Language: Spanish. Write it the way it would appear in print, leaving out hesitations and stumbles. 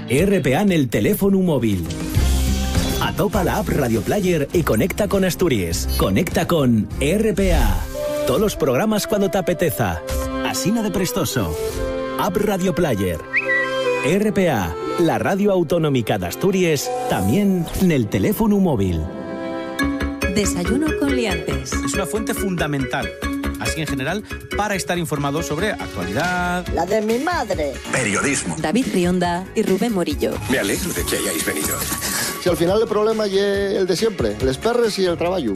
RPA en el teléfono móvil. Atopa la app Radio Player y conecta con Asturias. Conecta con RPA. Todos los programas cuando te apeteza. Asina de prestoso. App Radio Player. RPA, la radio autonómica de Asturias, también en el teléfono móvil. Desayuno con liantes. Es una fuente fundamental, así en general, para estar informado sobre actualidad. La de mi madre. Periodismo. David Rionda y Rubén Morillo. Me alegro de que hayáis venido. Si al final el problema es el de siempre, les perres y el trabajo.